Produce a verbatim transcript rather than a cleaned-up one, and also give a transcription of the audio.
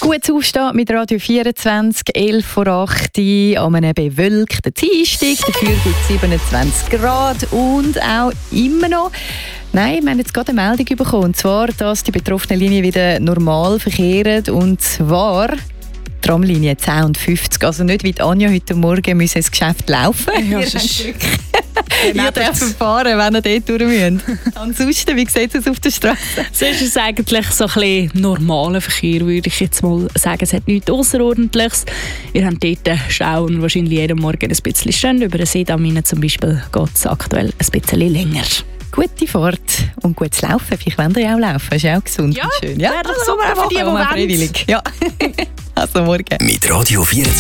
Gutes Aufstehen mit Radio vierundzwanzig, elf vor acht an einem bewölkten Dienstag. Dafür gibt es siebenundzwanzig Grad und auch immer noch. Nein, wir haben jetzt gerade eine Meldung bekommen, und zwar, dass die betroffenen Linien wieder normal verkehren, und zwar Tramlinie zehn und fünfzig. Also nicht wie die Anja heute Morgen müssen ins Geschäft laufen. Ja, das ist Ihr dürft fahren, wenn ihr dort durch müsst. Ansonsten, wie sieht es auf der Straße? Sonst ist es eigentlich so ein bisschen normaler Verkehr, würde ich jetzt mal sagen. Es hat nichts Außerordentliches. Wir haben dort schauen wahrscheinlich jeden Morgen ein bisschen stehen. Über den Seedam zum Beispiel geht es aktuell ein bisschen länger. Gute Fahrt und gutes Laufen. Vielleicht wollt ihr ja auch laufen. Das ist auch gesund ja, und schön. Ja, wäre doch super für die, die freiwillig. Ja, also morgen. Mit Radio vierundzwanzig.